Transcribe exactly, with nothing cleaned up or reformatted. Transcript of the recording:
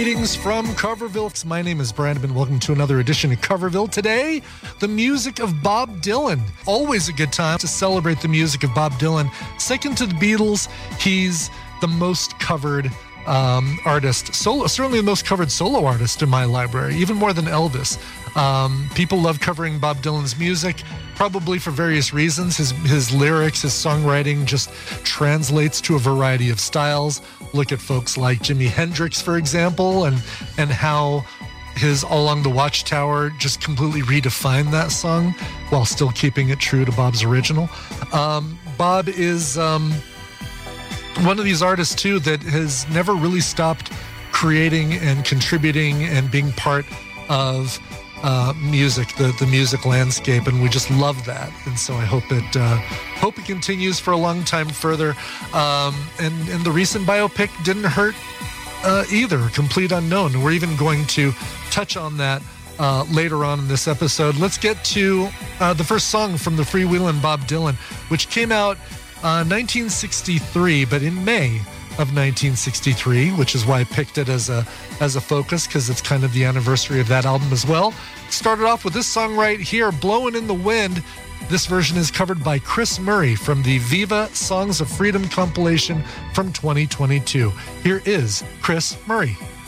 Greetings from Coverville. My name is Brandon. Welcome to another edition of Coverville. Today, the music of Bob Dylan. Always a good time to celebrate the music of Bob Dylan. Second to the Beatles, he's the most covered um, artist, solo, certainly the most covered solo artist in my library, even more than Elvis. Um, people love covering Bob Dylan's music, probably for various reasons. His his lyrics, his songwriting just translates to a variety of styles. Look at folks like Jimi Hendrix, for example, and and how his All Along the Watchtower just completely redefined that song while still keeping it true to Bob's original. Um, Bob is um, one of these artists, too, that has never really stopped creating and contributing and being part of Uh, music, the, the music landscape, and we just love that. And so I hope it uh, hope it continues for a long time further. Um, and, and the recent biopic didn't hurt uh, either, Complete Unknown. We're even going to touch on that uh, later on in this episode. Let's get to uh, the first song from the Freewheelin' Bob Dylan, which came out uh, nineteen sixty-three, but in May of nineteen sixty-three, which is why I picked it as a as a focus, because it's kind of the anniversary of that album as well. Started off with this song right here, Blowin' in the Wind. This version is covered by Chris Murray from the Viva Songs of Freedom compilation from twenty twenty-two. Here is Chris Murray.